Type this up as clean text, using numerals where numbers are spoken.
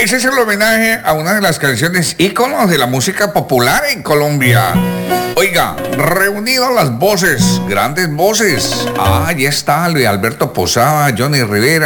Ese es el homenaje a una de las canciones íconos de la música popular en Colombia. Oiga, reunidos las voces, grandes voces. Ahí está Luis Alberto Posada, Johnny Rivera.